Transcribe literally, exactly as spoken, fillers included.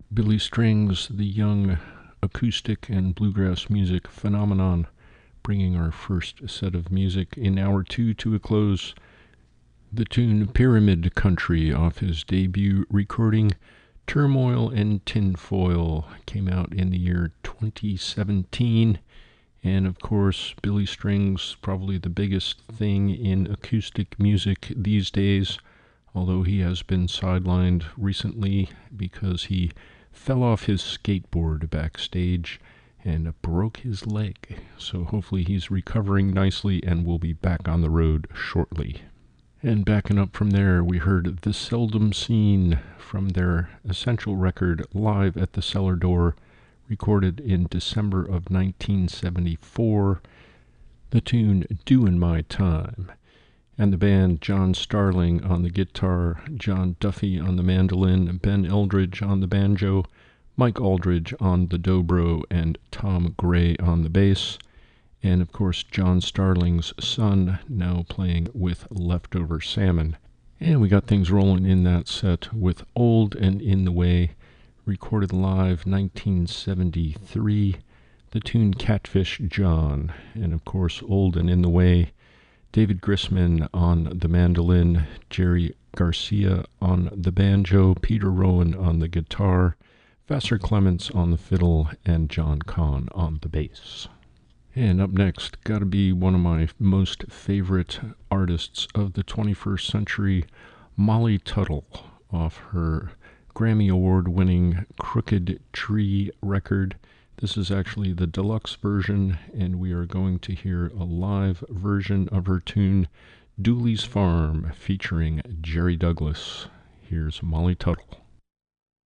Billy Strings, the young acoustic and bluegrass music phenomenon, bringing our first set of music in hour two to a close. The tune Pyramid Country off his debut recording Turmoil and Tinfoil came out in the year twenty seventeen. And of course, Billy Strings, probably the biggest thing in acoustic music these days, although he has been sidelined recently because he fell off his skateboard backstage and broke his leg. So hopefully he's recovering nicely and will be back on the road shortly. And backing up from there, we heard The Seldom Seen from their Essential record Live at the Cellar Door, recorded in December of nineteen seventy-four. The tune Doin' My Time. And the band John Starling on the guitar, John Duffy on the mandolin, Ben Eldridge on the banjo, Mike Aldridge on the dobro, and Tom Gray on the bass. And of course, John Starling's son now playing with Leftover Salmon. And we got things rolling in that set with Old and In the Way, recorded live nineteen seventy-three, the tune Catfish John. And of course, Old and In the Way, David Grisman on the mandolin, Jerry Garcia on the banjo, Peter Rowan on the guitar, Vassar Clements on the fiddle, and John Kahn on the bass. And up next, gotta be one of my most favorite artists of the twenty-first century, Molly Tuttle, off her Grammy Award-winning Crooked Tree record. This is actually the deluxe version, and we are going to hear a live version of her tune, Dooley's Farm, featuring Jerry Douglas. Here's Molly Tuttle.